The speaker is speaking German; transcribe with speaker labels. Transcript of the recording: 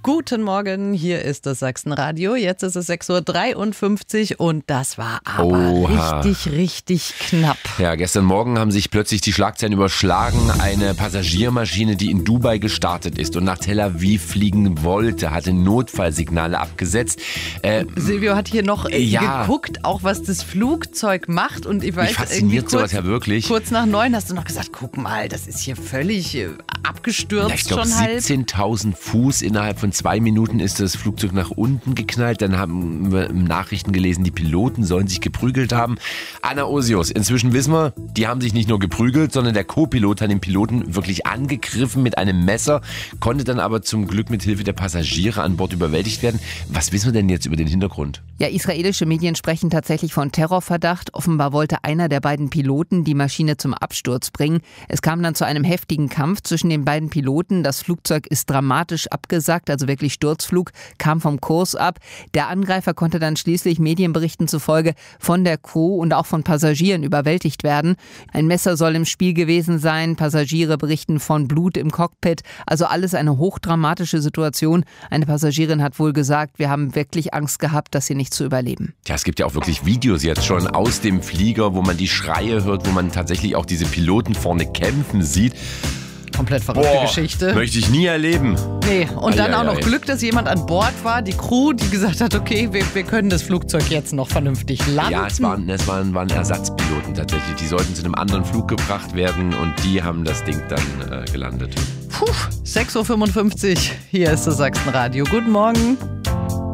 Speaker 1: Guten Morgen, hier ist das Sachsenradio. Jetzt ist es 6:53 Uhr und das war aber richtig knapp.
Speaker 2: Ja, gestern Morgen haben sich plötzlich die Schlagzeilen überschlagen. Eine Passagiermaschine, die in Dubai gestartet ist und nach Tel Aviv fliegen wollte, hatte Notfallsignale abgesetzt.
Speaker 1: Silvio hat hier noch geguckt, auch was das Flugzeug macht. Und ich weiß,
Speaker 2: mich fasziniert sowas ja wirklich.
Speaker 1: Kurz nach 9 hast du noch gesagt, guck mal, das ist hier völlig abgestürzt.
Speaker 2: Ja, ich glaube,
Speaker 1: schon halb.
Speaker 2: 17.000 Fuß innerhalb von 2 Minuten ist das Flugzeug nach unten geknallt. Dann haben wir in Nachrichten gelesen, die Piloten sollen sich geprügelt haben. Anna Osius, inzwischen wissen wir, die haben sich nicht nur geprügelt, sondern der Co-Pilot hat den Piloten wirklich angegriffen mit einem Messer, konnte dann aber zum Glück mit Hilfe der Passagiere an Bord überwältigt werden. Was wissen wir denn jetzt über den Hintergrund?
Speaker 3: Ja, israelische Medien sprechen tatsächlich von Terrorverdacht. Offenbar wollte einer der beiden Piloten die Maschine zum Absturz bringen. Es kam dann zu einem heftigen Kampf zwischen den beiden Piloten. Das Flugzeug ist dramatisch abgesackt, also wirklich Sturzflug, kam vom Kurs ab. Der Angreifer konnte dann schließlich Medienberichten zufolge von der Crew und auch von Passagieren überwältigt werden. Ein Messer soll im Spiel gewesen sein. Passagiere berichten von Blut im Cockpit. Also alles eine hochdramatische Situation. Eine Passagierin hat wohl gesagt, wir haben wirklich Angst gehabt, das hier nicht zu überleben.
Speaker 2: Ja, es gibt ja auch wirklich Videos jetzt schon aus dem Flieger, wo man die Schreie hört, wo man tatsächlich auch diese Piloten vorne kämpfen sieht.
Speaker 1: Komplett verrückte Geschichte.
Speaker 2: Möchte ich nie erleben.
Speaker 1: Nee, und dann auch noch Glück, dass jemand an Bord war, die Crew, die gesagt hat, okay, wir können das Flugzeug jetzt noch vernünftig landen.
Speaker 2: Ja, es waren Ersatzpiloten tatsächlich. Die sollten zu einem anderen Flug gebracht werden und die haben das Ding dann gelandet.
Speaker 1: 6:55 Uhr, hier ist das Sachsenradio. Guten Morgen.